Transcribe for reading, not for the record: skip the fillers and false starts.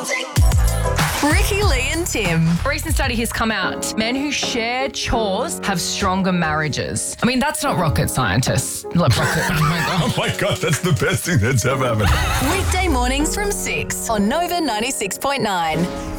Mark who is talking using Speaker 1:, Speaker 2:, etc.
Speaker 1: Ricky, Lee and Tim.
Speaker 2: A recent study has come out. Men who share chores have stronger marriages. I mean, that's not rocket scientists. Like rocket, oh my God.
Speaker 3: Oh my God, that's the best thing that's ever happened.
Speaker 1: Weekday mornings from 6 on Nova 96.9.